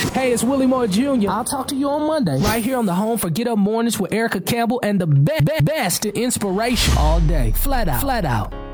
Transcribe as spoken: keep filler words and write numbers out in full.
Hey, it's Willie Moore Junior I'll talk to you on Monday, right here on the home for Get Up Mornings with Erica Campbell and the be- be- best in inspiration all day. Flat out. Flat out.